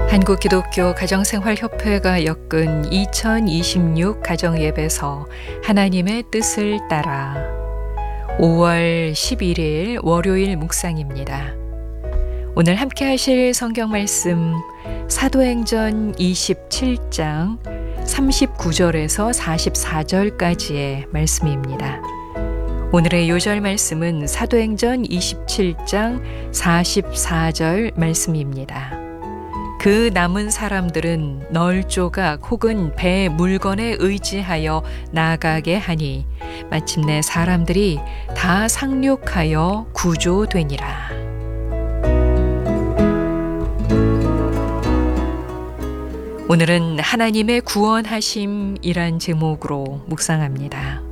한국기독교 가정생활협회가 엮은 2026 가정예배서 하나님의 뜻을 따라 5월 11일 월요일 묵상입니다. 오늘 함께 하실 성경 말씀 사도행전 27장 39절에서 44절까지의 말씀입니다. 오늘의 요절 말씀은 사도행전 27장 44절 말씀입니다. 그 남은 사람들은 널조각 혹은 배 물건에 의지하여 나가게 하니 마침내 사람들이 다 상륙하여 구조되니라. 오늘은 하나님의 구원하심이란 제목으로 묵상합니다.